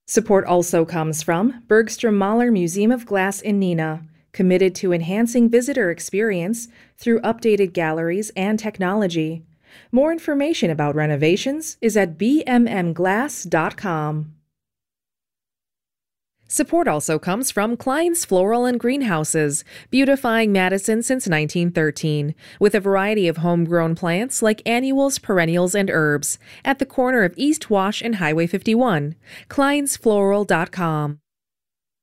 Support also comes from Bergstrom Mahler Museum of Glass in Neenah, committed to enhancing visitor experience through updated galleries and technology. More information about renovations is at bmmglass.com. Support also comes from Klein's Floral and Greenhouses, beautifying Madison since 1913, with a variety of homegrown plants like annuals, perennials, and herbs, at the corner of East Wash and Highway 51. KleinsFloral.com.